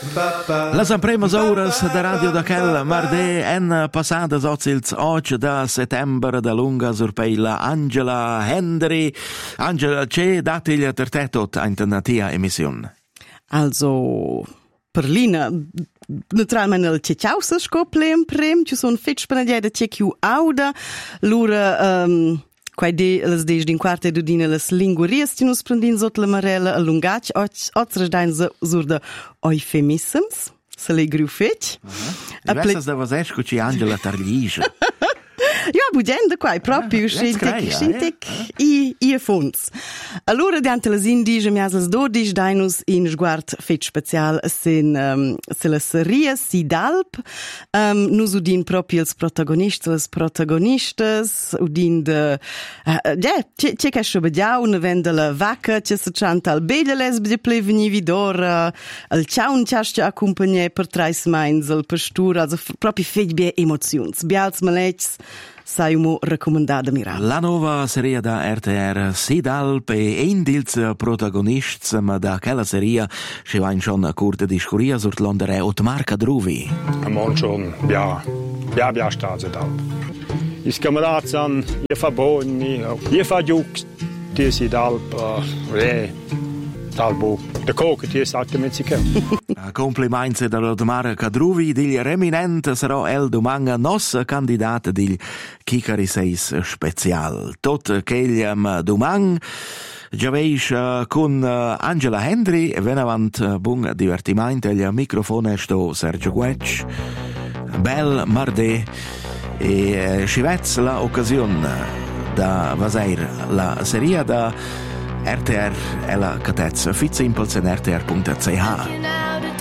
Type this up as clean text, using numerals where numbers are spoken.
Las empremas horas da radio da quel marde en passadas ozzils 8 da settembre da lunga surpeila Angela Hendry. Angela, c'è datiglia tertetot alternativa emission? Also, Berlina, naturalmente il cecausa scoplem prem, ci sono fetch penadiai da cechiu auda, lura, quai de las dej din quarta e dudina las linguarias ti nus prendin sot la marella allungac, otzres dain sur da eufemisms, se le griu fetch. Diversas da vasesco ci Angela Tarliscia. Ja, budenda quai, proprio scintic i fons. Allora, diante las indiges, mias las 12 dainus in sguard fet special se la serie Sidalp. Nus udin proprio els protagonistas, las protagonistas, udin de... c'è che sciobediau, ne vende la vacca, c'è se chanta al belle lesbe pleveni vidora, al ciaun c'ascia accompagne per 3 semaines, al pastur, also proprio fet bie emozions. Bials malets, saiumo raccomandada mirar. La nova serie da RTR Sidalp e ein dils protagonists, ma da quella serie ci va in schon a curte discuria sur l'ondere Otmar Kadruvi. Amon schon, ja sta Sidalp. Is camarats an, je fa boni, je fa giux, die Sidalp, talbo, de coca ti esatto mezzica. Complimenti dall'Otmar Kadruvi, digli reminent sarà el domanga nos candidat digli Kikari 6 special. Tot ch'egliam domang giaveisch con Angela Hendry, venavant bun divertimento, il microfono sto Sergio Guec, bel marde e scivezz la occasione da vaseir la serie da RTR e la catezza fit simples in rtr.ch.